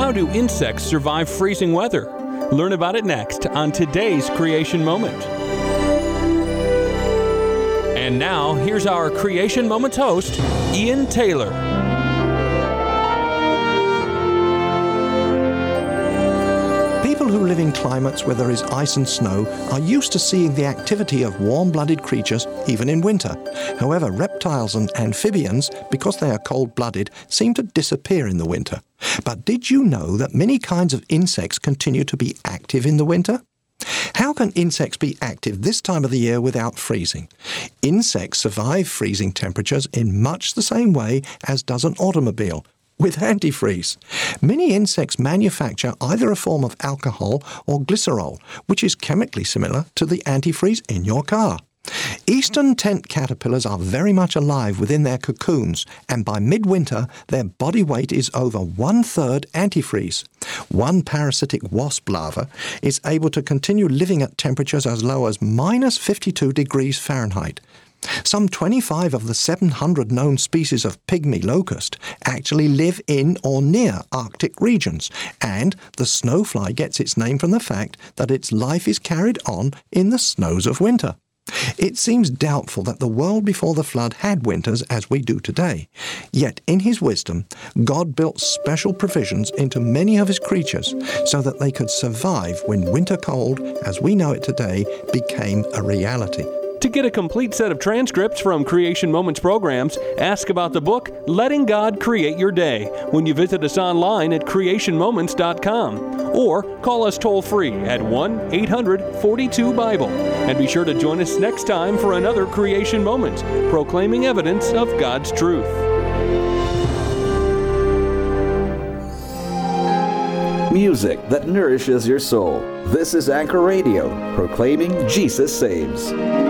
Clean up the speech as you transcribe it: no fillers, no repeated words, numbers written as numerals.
How do insects survive freezing weather? Learn about it next on today's Creation Moment. And now, here's our Creation Moments host, Ian Taylor. People who live in climates where there is ice and snow are used to seeing the activity of warm-blooded creatures even in winter. However, reptiles and amphibians, because they are cold-blooded, seem to disappear in the winter. But did you know that many kinds of insects continue to be active in the winter? How can insects be active this time of the year without freezing? Insects survive freezing temperatures in much the same way as does an automobile, with antifreeze. Many insects manufacture either a form of alcohol or glycerol, which is chemically similar to the antifreeze in your car. Eastern tent caterpillars are very much alive within their cocoons, and by midwinter their body weight is over 1/3 antifreeze. One parasitic wasp larva is able to continue living at temperatures as low as -52 degrees Fahrenheit. Some 25 of the 700 known species of pygmy locust actually live in or near Arctic regions, and the snowfly gets its name from the fact that its life is carried on in the snows of winter. It seems doubtful that the world before the flood had winters as we do today. Yet, in his wisdom, God built special provisions into many of his creatures so that they could survive when winter cold, as we know it today, became a reality. To get a complete set of transcripts from Creation Moments programs, ask about the book Letting God Create Your Day when you visit us online at creationmoments.com or call us toll-free at 1-800-42-BIBLE. And be sure to join us next time for another Creation Moment, proclaiming evidence of God's truth. Music that nourishes your soul. This is Anchor Radio, proclaiming Jesus saves.